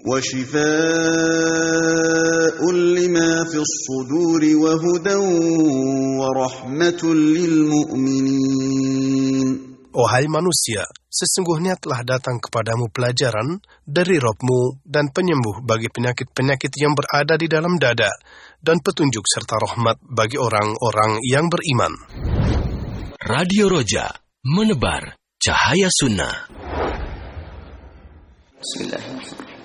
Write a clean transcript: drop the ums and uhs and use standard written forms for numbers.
وَشِفَاءٌ لِمَا فِي الصُّدُورِ وَهُدًى وَرَحْمَةٌ لِلْمُؤْمِنِينَ. Wahai manusia, sesungguhnya telah datang kepadamu pelajaran dari Rabb-mu dan penyembuh bagi penyakit-penyakit yang berada di dalam dada, dan petunjuk serta rahmat bagi orang-orang yang beriman. Radio Roja, menebar cahaya sunnah. Bismillahirrahmanirrahim.